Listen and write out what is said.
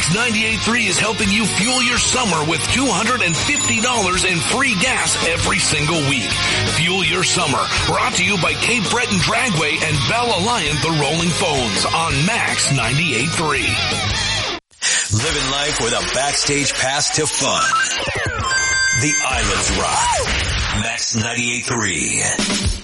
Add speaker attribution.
Speaker 1: 98.3 is helping you fuel your summer with $250 in free gas every single week. Fuel your summer, brought to you by Cape Breton Dragway and Bell Alliant, the Rolling Phones on Max 98.3.
Speaker 2: Living life with a backstage pass to fun. The Islands Rock. Max 98.3.